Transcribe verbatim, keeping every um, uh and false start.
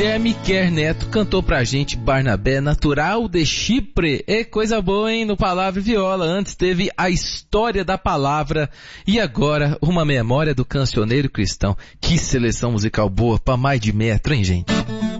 Guilherme Quer Neto cantou pra gente Barnabé, natural de Chipre. É coisa boa, hein? No Palavra e Viola. Antes teve a história da palavra e agora uma memória do cancioneiro cristão. Que seleção musical boa pra mais de metro, hein, gente?